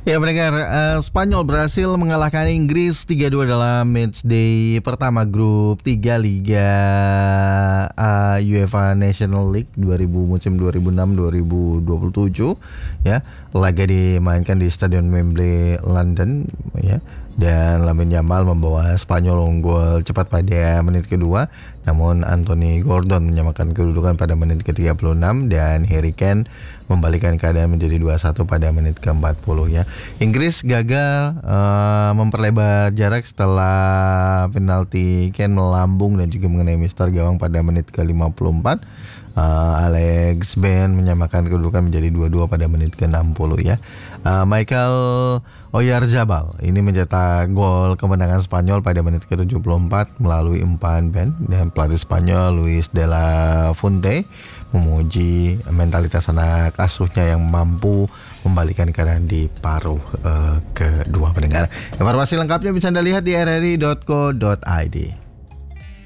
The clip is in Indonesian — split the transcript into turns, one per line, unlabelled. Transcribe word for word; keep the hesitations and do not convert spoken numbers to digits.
Ya pendengar, uh, Spanyol berhasil mengalahkan Inggris tiga dua dalam matchday pertama grup tiga Liga uh, UEFA National League dua ribu musim dua ribu enam dua ribu dua puluh tujuh ya. Laga dimainkan di Stadion Wembley London ya. Dan Lamine Yamal membawa Spanyol unggul cepat pada menit kedua, namun Anthony Gordon menyamakan kedudukan pada menit ke tiga puluh enam dan Harry Kane membalikkan keadaan menjadi dua satu pada menit ke empat puluh ya. Inggris gagal uh, memperlebar jarak setelah penalti Kane melambung dan juga mengenai mister gawang pada menit ke lima puluh empat. Uh, Alex Ben menyamakan kedudukan menjadi dua dua pada menit ke enam puluh ya. Uh, Michael Oyarzabal ini mencetak gol kemenangan Spanyol pada menit ke tujuh puluh empat melalui umpan Ben, dan pelatih Spanyol Luis de la Fuente memuji mentalitas anak asuhnya yang mampu membalikan keadaan di paruh uh, kedua pendengar. Informasi lengkapnya bisa Anda lihat di r r i dot co dot i d.